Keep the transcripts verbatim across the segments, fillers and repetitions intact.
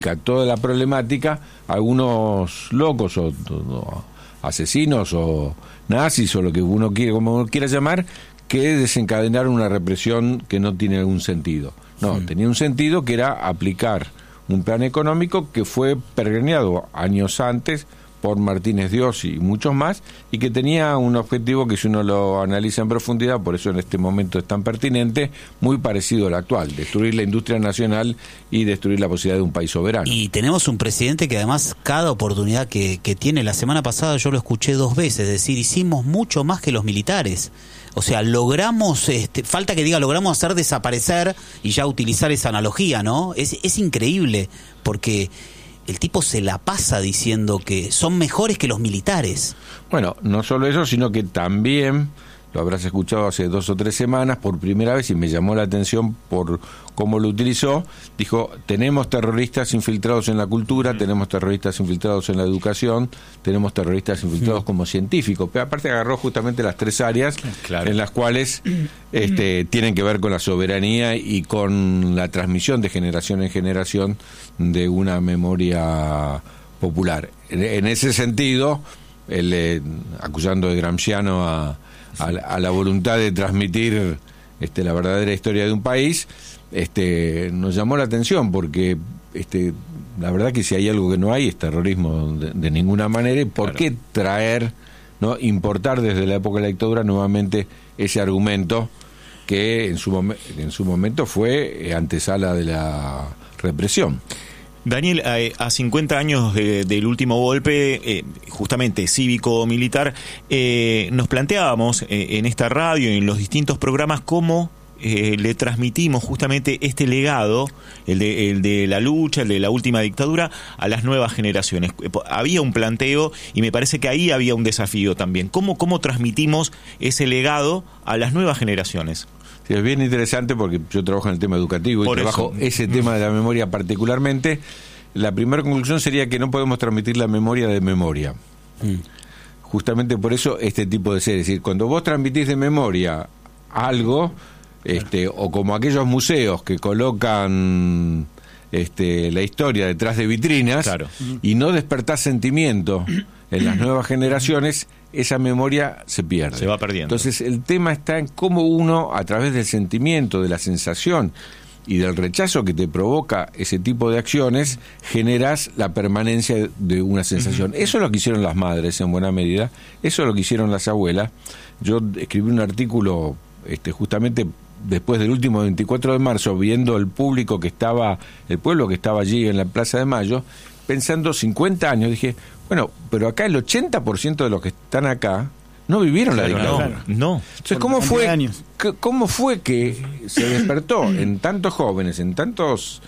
toda la problemática, algunos locos o, o asesinos o nazis o lo que uno quiere, como uno quiera llamar, que desencadenaron una represión que no tiene algún sentido. No, sí. Tenía un sentido que era aplicar un plan económico que fue pergeñado años antes por Martínez Dios y muchos más, y que tenía un objetivo que, si uno lo analiza en profundidad, por eso en este momento es tan pertinente, muy parecido al actual: destruir la industria nacional y destruir la posibilidad de un país soberano. Y tenemos un presidente que además cada oportunidad que, que tiene, la semana pasada yo lo escuché dos veces decir, hicimos mucho más que los militares. O sea, logramos, este, falta que diga, logramos hacer desaparecer, y ya utilizar esa analogía, ¿no? Es, es increíble, porque el tipo se la pasa diciendo que son mejores que los militares. Bueno, no solo eso, sino que también, lo habrás escuchado hace dos o tres semanas, por primera vez, y me llamó la atención por cómo lo utilizó, dijo, tenemos terroristas infiltrados en la cultura, tenemos terroristas infiltrados en la educación, tenemos terroristas infiltrados como científicos. Pero aparte agarró justamente las tres áreas, claro, en las cuales este, tienen que ver con la soberanía y con la transmisión de generación en generación de una memoria popular. En, en ese sentido, el, eh, acusando de gramsciano a, a, a la voluntad de transmitir este, la verdadera historia de un país, este, nos llamó la atención, porque este, la verdad que si hay algo que no hay es terrorismo de, de ninguna manera. ¿Y por claro. qué traer, no importar desde la época de la dictadura nuevamente ese argumento que en su, mom- en su momento fue antesala de la represión? Daniel, a cincuenta años de, del último golpe, eh, justamente cívico-militar, eh, nos planteábamos eh, en esta radio y en los distintos programas cómo eh, le transmitimos justamente este legado, el de, el de la lucha, el de la última dictadura, a las nuevas generaciones. Había un planteo y me parece que ahí había un desafío también. ¿Cómo, cómo transmitimos ese legado a las nuevas generaciones? Sí, es bien interesante, porque yo trabajo en el tema educativo y Por trabajo eso. ese tema de la memoria particularmente. La primera conclusión sería que no podemos transmitir la memoria de memoria. Mm. Justamente por eso este tipo de series. Es decir, cuando vos transmitís de memoria algo, este, claro. o como aquellos museos que colocan este, la historia detrás de vitrinas, claro. y no despertás sentimiento en las nuevas generaciones, esa memoria se pierde. Se va perdiendo. Entonces el tema está en cómo uno, a través del sentimiento, de la sensación y del rechazo que te provoca ese tipo de acciones, generas la permanencia de una sensación. Uh-huh. Eso es lo que hicieron las madres en buena medida, eso es lo que hicieron las abuelas. Yo escribí un artículo este, justamente después del último veinticuatro de marzo, viendo el público que estaba, el pueblo que estaba allí en la Plaza de Mayo, pensando cincuenta años, dije, bueno, pero acá el ochenta por ciento de los que están acá no vivieron la dictadura. No, no. Entonces, ¿cómo fue, que, ¿cómo fue que se despertó en tantos jóvenes, en tantos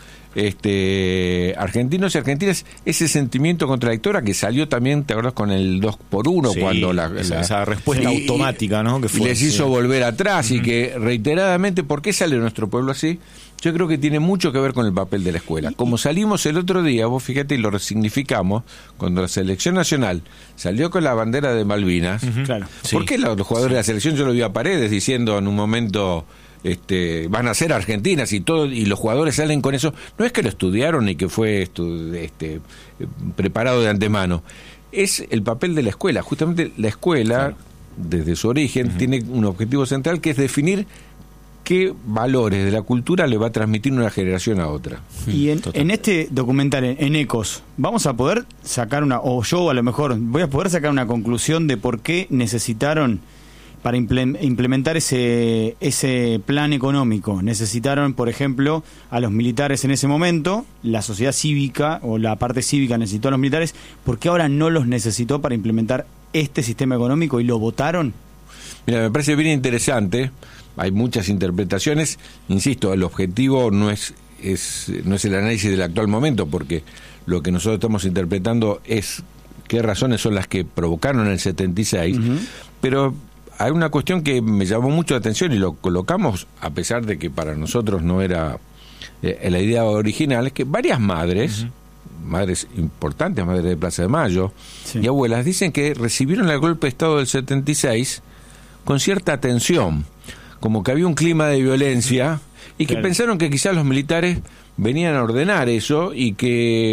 este, argentinos y argentinas, ese sentimiento contra la dictadura que salió también, te acuerdas, con el dos por uno, sí, cuando la, esa, la esa respuesta y, automática, ¿no? Que fue, y les hizo sí. volver atrás, uh-huh. y que reiteradamente, ¿por qué sale nuestro pueblo así? Yo creo que tiene mucho que ver con el papel de la escuela. Como salimos el otro día, vos fíjate, y lo resignificamos, cuando la selección nacional salió con la bandera de Malvinas, uh-huh. claro. ¿por qué los jugadores sí. de la selección, yo lo vi a Paredes diciendo en un momento, este, van a ser argentinas y todo, y los jugadores salen con eso? No es que lo estudiaron ni que fue estu- este, preparado de antemano, es el papel de la escuela. Justamente la escuela, claro. desde su origen, uh-huh. tiene un objetivo central, que es definir qué valores de la cultura le va a transmitir una generación a otra. Y en, en este documental, en, en Ecos, vamos a poder sacar una, o yo a lo mejor voy a poder sacar una conclusión de por qué necesitaron, para implementar ese, ese plan económico, necesitaron, por ejemplo, a los militares en ese momento, la sociedad cívica o la parte cívica necesitó a los militares, ¿por qué ahora no los necesitó para implementar este sistema económico y lo votaron? Mira, me parece bien interesante. Hay muchas interpretaciones. Insisto, el objetivo no es, es, no es el análisis del actual momento, porque lo que nosotros estamos interpretando es qué razones son las que provocaron el setenta y seis, uh-huh. pero hay una cuestión que me llamó mucho la atención y lo colocamos, a pesar de que para nosotros no era eh, la idea original, es que varias madres, uh-huh. madres importantes, madres de Plaza de Mayo, sí. y abuelas, dicen que recibieron el golpe de Estado del setenta y seis con cierta atención, como que había un clima de violencia y que Claro. pensaron que quizás los militares venían a ordenar eso y que